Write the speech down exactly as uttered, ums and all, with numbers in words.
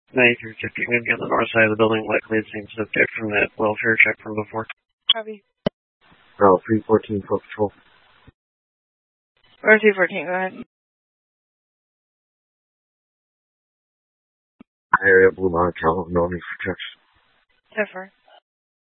ninety-three fifty, I'm going to be on the north side of the building, likely the same subject from that welfare check from before. Copy. Bravo three fourteen, full patrol. Or three fourteen, go ahead. Area Blue Mountain, California, for checks. ten four.